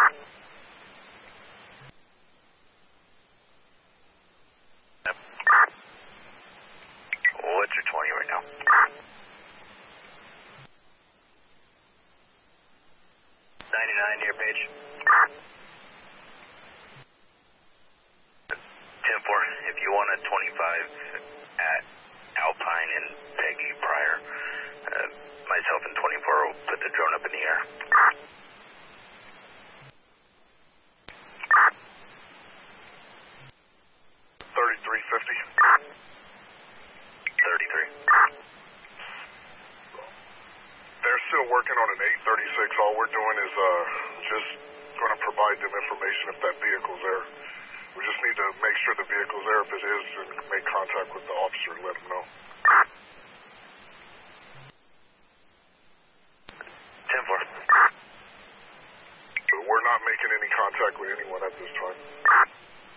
What's your 20 right now? 99 near page. 10-4, if you want a 25 at Alpine and Peggy Pryor, myself and 24 will put the drone up in the air. 3350. 33. They're still working on an 836. All we're doing is just going to provide them information if that vehicle's there. We just need to make sure the vehicle's there. If it is, and make contact with the officer and let him know. 10-4. But we're not making any contact with anyone at this time.